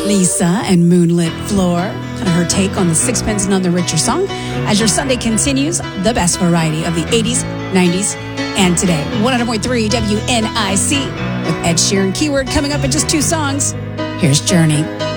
Lisa and Moonlit Floor, kind of her take on the Sixpence None the Richer song. As your Sunday continues, the best variety of the 80s, 90s, and today. 100.3 WNIC with Ed Sheeran Keyword coming up in just 2 songs. Here's Journey.